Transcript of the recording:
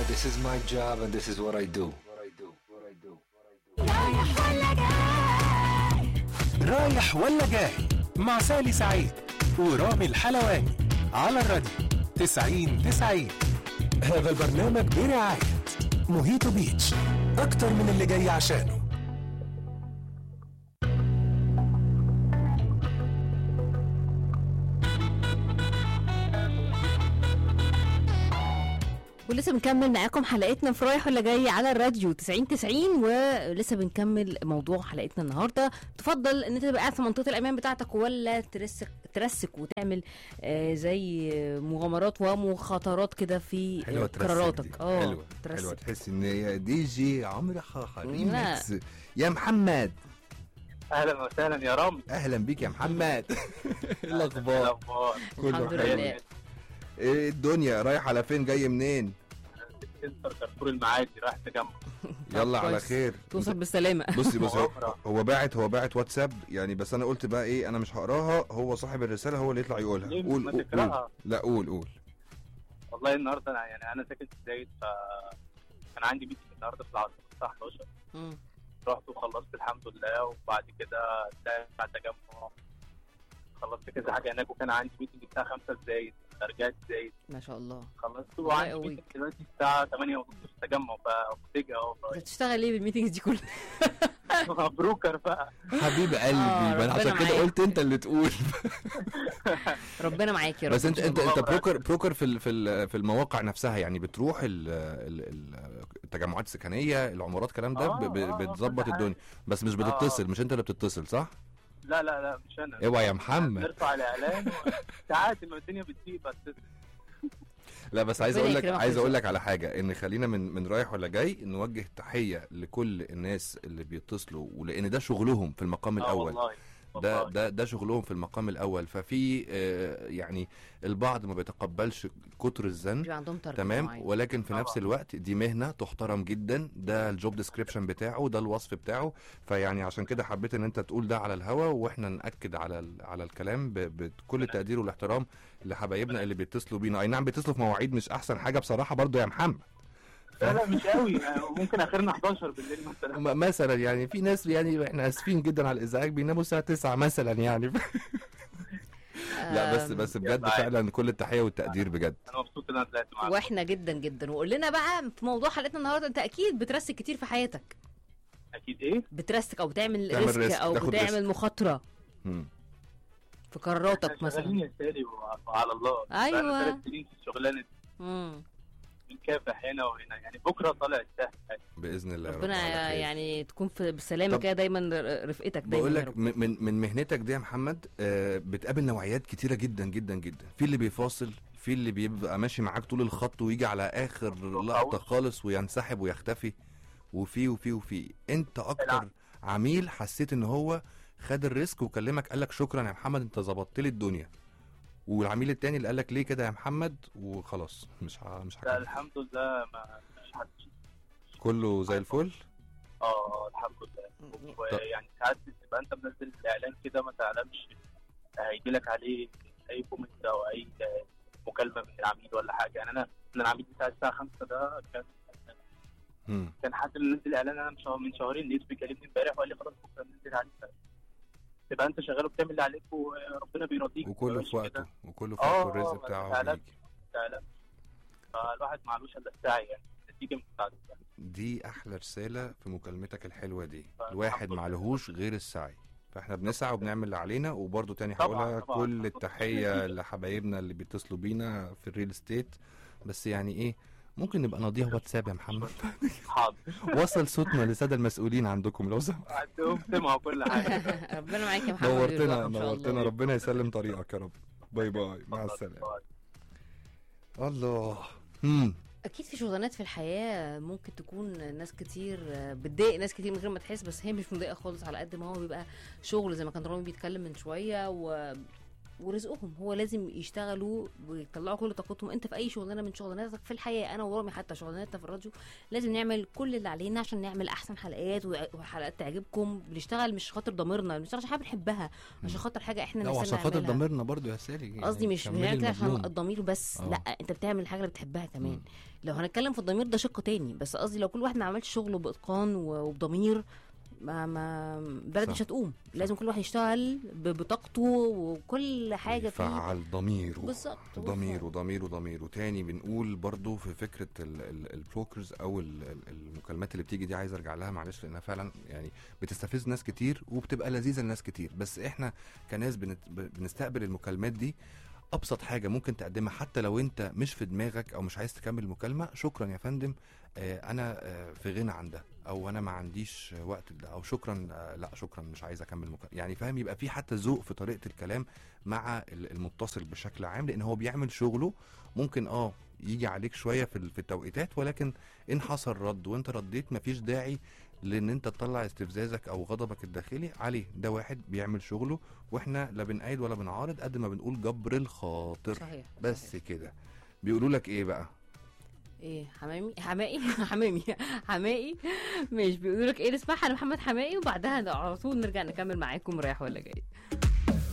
This is my job and this is what I do. رايح ولا جاي مع سالي سعيد ورامي الحلواني على الراديو 90-90. هذا البرنامج برعاية موهيتو بيتش، أكتر من اللي جاي عشانه. ولسه بنكمل معاكم حلقتنا في رايح ولا جاي على الراديو 90-90، ولسه بنكمل موضوع حلقتنا النهارده. تفضل ان انت تبقى قاعد في منطقه الامان بتاعتك ولا ترسك وتعمل زي مغامرات ومخاطرات كده في قراراتك؟ حلوه تحس ان هي دي جي عمرو خاخه ريميكس. يا محمد اهلا وسهلا يا رامي. اهلا بيك يا محمد. الاخبار الحمد لله. ايه الدنيا، رايح على فين، جاي منين؟ سنتر كارفور المعادي، رايح تجمع. يلا على خير، توصل بالسلامه. بصي هو باعت واتساب يعني، بس انا قلت بقى ايه، انا مش هقراها، هو صاحب الرساله هو اللي يطلع يقولها. قول. لا قول. والله النهارده انا ساكن في زايد، فكان عندي ميتنج النهارده في العصر الساعه 11. رحت وخلصت الحمد لله، وبعد كده طلعت تجمع، خلصت كذا حاجه هناك، وكان عندي ميتنج الساعه 5 في زايد، رجعت زايد ما شاء الله. خلصت وعندي ميتنج دلوقتي الساعه 8:30 في التجمع، فمتفاجئ اهو. بتشتغل ايه بالميتنجز دي كلها؟ بروكر بقى حبيب قلبي. انا عشان كده قلت انت اللي تقول. ربنا معاك يا رب. بس انت بروكر في المواقع نفسها يعني، بتروح التجمعات السكنيه، العمارات، الكلام ده بتظبط الدنيا، بس مش بتتصل. مش انت اللي بتتصل صح؟ لا مش انا. اوعى يا محمد نرفع الاعلان ساعات ما الدنيا بتسيب بس. لا بس عايز اقول لك على حاجه، ان خلينا من رايح ولا جاي نوجه تحيه لكل الناس اللي بيتصلوا، ولان ده شغلهم في المقام الاول. ده شغلهم في المقام الاول. ففي يعني البعض ما بيتقبلش كتر الزن، تمام، ولكن في نفس الوقت دي مهنه تحترم جدا، ده الجوب ديسكريبشن بتاعه، ده الوصف بتاعه. فيعني عشان كده حبيت ان انت تقول ده على الهوا، واحنا ناكد على الكلام بكل التقدير والاحترام لحبايبنا اللي بيتصلوا بينا. اي نعم بيتصلوا في مواعيد مش احسن حاجه بصراحه برضو يا محمد. لا مش قوي، ممكن اخرنا 11 بالليل مثلا يعني. في ناس يعني احنا اسفين جدا على الازعاج بيناموا الساعه 9 مثلا يعني. لا بس بجد فعلا كل التحيه والتقدير بجد. انا مبسوط ان انا طلعت معاك واحنا جدا جدا. وقول لنا بقى في موضوع حلقتنا النهارده، انت اكيد بترسك كتير في حياتك. اكيد ايه؟ بترسك او بتعمل ريسك او بتعمل مخاطره في قراراتك مثلا. شغالين يا سالي وعلى الله. ايوه 3 سنين في الشغلانه دي. بنكافح هنا وهنا يعني، بكره طالع السهل باذن الله. ربنا يعني تكون بالسلامه كده دايما، رفقتك دايما. بقول لك من مهنتك دي يا محمد بتقابل نوعيات كتيره جدا جدا جدا. في اللي بيفاصل، في اللي بيبقى ماشي معاك طول الخط ويجي على اخر لقطه خالص وينسحب ويختفي، وفي انت اكتر عميل حسيت ان هو خد الريسك وكلمك قال لك شكرا يا محمد انت ظبطت لي الدنيا، والعميل التاني اللي قال لك ليه كده يا محمد وخلاص مش لا الحمد لله مش حد كله زي الفل. الحمد لله. يعني ساعات تبقى انت منزل الاعلان كده ما تعلمش هيجي لك عليه اي كومنت او اي مكالمه من العميل ولا حاجه. يعني انا العميل بتاع الساعه 5 ده كان حد منزل اعلان انا من شهرين، لقيته بيكلمني امبارح وقال لي خلاص بكره ننزل عليه. تبقى انت شغال وبتعمل اللي عليك وربنا بيرضيك، وكله في وقته الرزق بتاعه فعلا. فالواحد معلوش الا السعي يعني، النتيجه بتاعته. دي احلى رساله في مكالمتك الحلوه دي. الواحد معلهوش غير السعي، فاحنا بنسعى وبنعمل اللي علينا. وبرده تاني هقولها كل التحيه لحبايبنا اللي بيتصلوا بينا في الريل استيت. بس يعني ايه، ممكن نبقى نضيع واتساب يا محمد؟ حاضر. وصل صوتنا للساده المسؤولين عندكم لو سمحت. عندهم سمعوا كل حاجه. ربنا معاك يا محمد. نورتنا ربنا يسلم طريقك يا رب. باي مع السلامه. الله. اكيد في شغلانات في الحياه ممكن تكون ناس كتير بتضايق ناس كتير من غير ما تحس، بس هي مش مضايقه خالص على قد ما هو بيبقى شغل. زي ما كان رامي بيتكلم من شويه، ورزقهم، هو لازم يشتغلوا ويطلعوا كل طاقتهم. انت في اي شغلانه من شغلاناتك في الحياه، انا ورامي حتى شغلانتنا في الراديو، لازم نعمل كل اللي علينا عشان نعمل احسن حلقات وحلقات تعجبكم. بنشتغل مش خاطر ضميرنا، بنشتغل عشان حاجه بنحبها، عشان خاطر حاجه احنا نفسنا نعملها. عشان خاطر ضميرنا برضو يا سالي يعني، قصدي مش بنعمل عشان الضمير بس. لا، انت بتعمل حاجه اللي بتحبها كمان. لو هنتكلم في الضمير ده شق تاني، بس قصدي لو كل واحد ما عملش شغله باتقان وبضمير، ما بلد مش هتقوم. لازم كل واحد يشتغل بطاقته وكل حاجه فيه فعل ضميره بالظبط. ضميره وتاني بنقول برضو في فكره البروكرز او المكالمات اللي بتيجي دي، عايز ارجع لها معلش لانها فعلا يعني بتستفز ناس كتير وبتبقى لذيذه لناس كتير. بس احنا كناس بنستقبل المكالمات دي، ابسط حاجه ممكن تقدمها حتى لو انت مش في دماغك او مش عايز تكمل المكالمه، شكرا يا فندم، انا في غنى عن ده، او انا ما عنديش وقت ده، او شكرا لا شكرا مش عايز اكمل مكالمه. يعني فاهم، يبقى في حتى ذوق في طريقه الكلام مع المتصل بشكل عام، لان هو بيعمل شغله. ممكن يجي عليك شويه في التوقيتات، ولكن ان حصل رد وانت رديت مفيش داعي لان انت تطلع استفزازك او غضبك الداخلي عليه. ده واحد بيعمل شغله، واحنا لا بنأيد ولا بنعارض قد ما بنقول جبر الخاطر. صحيح. بس صحيح. كده. بيقولوا لك ايه بقى؟ ايه حمائي مش بيقولوا لك ايه؟ نسمعها لمحمد حمائي وبعدها على طول نرجع نكمل معاكم رايح ولا جاي.